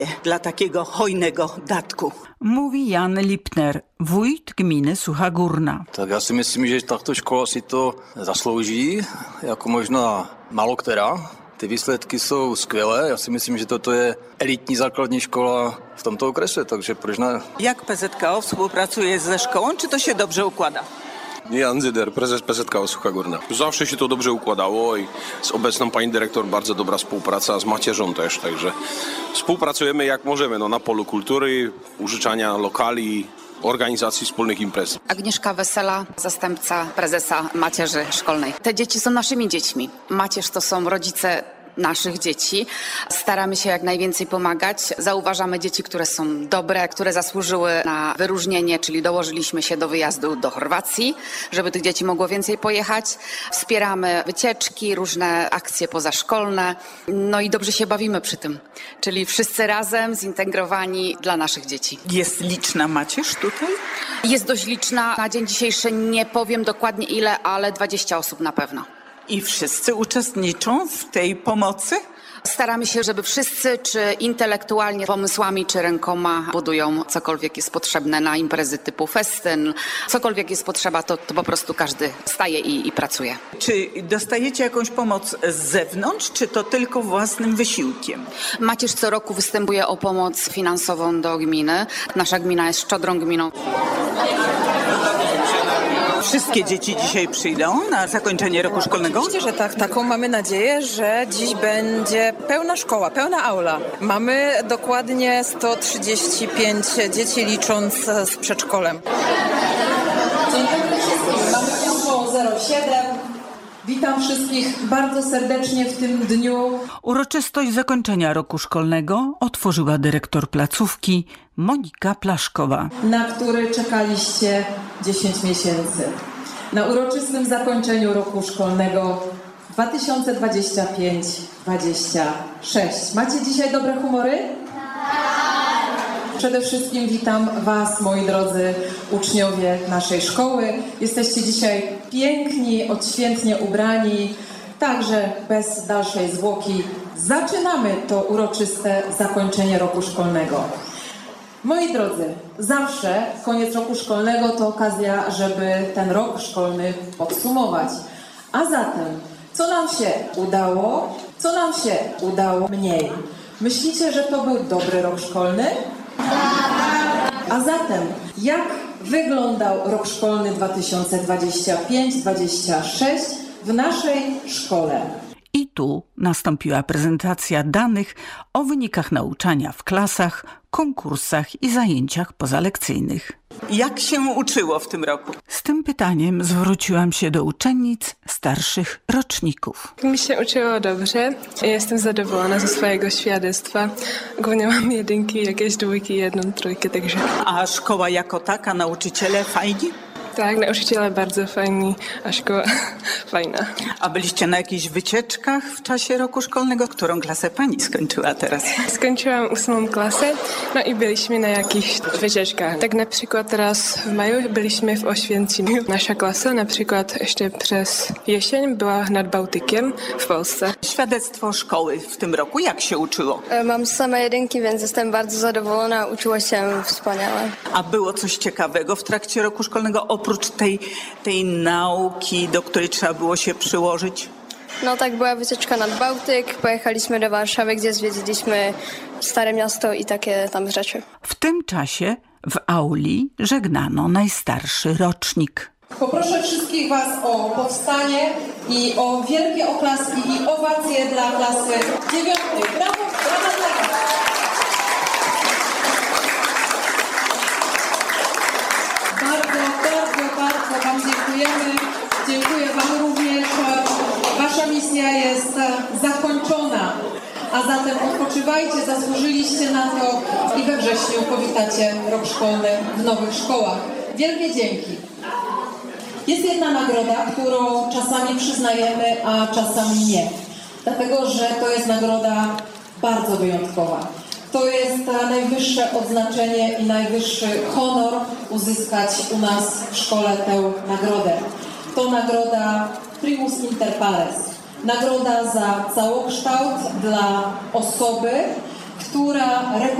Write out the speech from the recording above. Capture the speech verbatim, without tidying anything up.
dla takiego hojnego datku. Mówi Jan Lipner, wójt gminy Sucha Górna. Tak já si myslím, že takto škola si to zaslouží, jako možná málo která. Ty výsledky jsou skvělé, já si myslím, že toto je elitní základní škola v tomto okrese, takže proč ne? Jak P Z K O współpracuje ze szkołą, czy to się dobrze układa? Jan Zyder, prezes P Z K O Sucha Górna. Zawsze się to dobrze układało i z obecną pani dyrektor bardzo dobra współpraca, z macierzą też, także współpracujemy jak możemy, no, na polu kultury, użyczania lokali, organizacji wspólnych imprez. Agnieszka Wesela, zastępca prezesa macierzy szkolnej. Te dzieci są naszymi dziećmi. Macierz to są rodzice naszych dzieci. Staramy się jak najwięcej pomagać. Zauważamy dzieci, które są dobre, które zasłużyły na wyróżnienie, czyli dołożyliśmy się do wyjazdu do Chorwacji, żeby tych dzieci mogło więcej pojechać. Wspieramy wycieczki, różne akcje pozaszkolne. No i dobrze się bawimy przy tym. Czyli wszyscy razem, zintegrowani dla naszych dzieci. Jest liczna macierz tutaj? Jest dość liczna. Na dzień dzisiejszy nie powiem dokładnie ile, ale dwadzieścia osób na pewno. I wszyscy uczestniczą w tej pomocy? Staramy się, żeby wszyscy, czy intelektualnie, pomysłami, czy rękoma budują cokolwiek jest potrzebne na imprezy typu festyn. Cokolwiek jest potrzeba, to, to po prostu każdy staje i, i pracuje. Czy dostajecie jakąś pomoc z zewnątrz, czy to tylko własnym wysiłkiem? Macierz co roku występuje o pomoc finansową do gminy. Nasza gmina jest szczodrą gminą. Wszystkie dzieci dzisiaj przyjdą na zakończenie roku szkolnego? Oczywiście, że tak. Taką mamy nadzieję, że dziś będzie pełna szkoła, pełna aula. Mamy dokładnie sto trzydzieści pięć dzieci, licząc z przedszkolem. Dzień dobry wszystkim. Mamy piętro zero siedem. Witam wszystkich bardzo serdecznie w tym dniu. Uroczystość zakończenia roku szkolnego otworzyła dyrektor placówki Monika Plaszkowa. Na który czekaliście dziesięć miesięcy. Na uroczystym zakończeniu roku szkolnego dwa tysiące dwudziestego piątego dwudziestego szóstego. Macie dzisiaj dobre humory? Przede wszystkim witam Was, moi drodzy uczniowie naszej szkoły. Jesteście dzisiaj piękni, odświętnie ubrani. Także bez dalszej zwłoki zaczynamy to uroczyste zakończenie roku szkolnego. Moi drodzy, zawsze koniec roku szkolnego to okazja, żeby ten rok szkolny podsumować. A zatem, co nam się udało, co nam się udało mniej? Myślicie, że to był dobry rok szkolny? A zatem, jak wyglądał rok szkolny dwa tysiące dwudziesty piąty dwudziesty szósty w naszej szkole? I tu nastąpiła prezentacja danych o wynikach nauczania w klasach, konkursach i zajęciach pozalekcyjnych. Jak się uczyło w tym roku? Z tym pytaniem zwróciłam się do uczennic starszych roczników. Mi się uczyło dobrze. Jestem zadowolona ze swojego świadectwa. Głównie mam jedynki, jakieś dwójki, jedną trójkę, także... A szkoła jako taka, nauczyciele fajni? Tak, nauczyciele bardzo fajni, a szkoła fajna. A byliście na jakichś wycieczkach w czasie roku szkolnego? Którą klasę pani skończyła teraz? Skończyłam ósmą klasę, no i byliśmy na jakichś wycieczkach. Tak na przykład teraz w maju byliśmy w Oświęcimiu. Nasza klasa na przykład jeszcze przez jesień była nad Bałtykiem w Polsce. Świadectwo szkoły w tym roku, jak się uczyło? Mam same jedynki, więc jestem bardzo zadowolona. Uczyła się wspaniale. A było coś ciekawego w trakcie roku szkolnego, oprócz tej, tej nauki, do której trzeba było się przyłożyć? No tak, była wycieczka nad Bałtyk, pojechaliśmy do Warszawy, gdzie zwiedziliśmy Stare Miasto i takie tam rzeczy. W tym czasie w auli żegnano najstarszy rocznik. Poproszę wszystkich Was o powstanie i o wielkie oklaski i owacje dla klasy dziewiątej. Brawo, brawo, brawo! Bardzo, bardzo, bardzo Wam dziękujemy. Dziękuję Wam również. Wasza misja jest zakończona. A zatem odpoczywajcie, zasłużyliście na to i we wrześniu powitacie rok szkolny w nowych szkołach. Wielkie dzięki. Jest jedna nagroda, którą czasami przyznajemy, a czasami nie. Dlatego, że to jest nagroda bardzo wyjątkowa. To jest najwyższe odznaczenie i najwyższy honor uzyskać u nas w szkole tę nagrodę. To nagroda Primus Inter Pares. Nagroda za całokształt dla osoby, która